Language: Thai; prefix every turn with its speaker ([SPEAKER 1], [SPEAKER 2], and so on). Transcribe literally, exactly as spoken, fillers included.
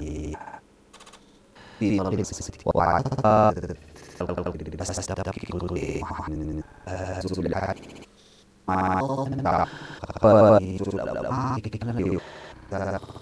[SPEAKER 1] في طلب وعلى بس تبقى كل زوج الحاج مع